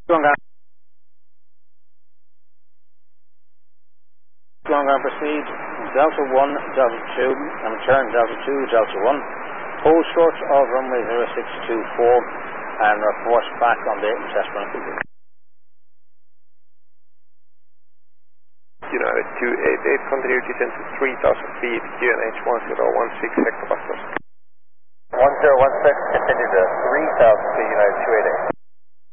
Long proceed, Delta 1, Delta 2, and turn Delta 2, Delta 1. Hold short of runway 0624 and report back on the test run. United 288, continue descent to 3,000 feet, QNH 1016 hectopascals. 1016, continue to 3,000 feet, United 288.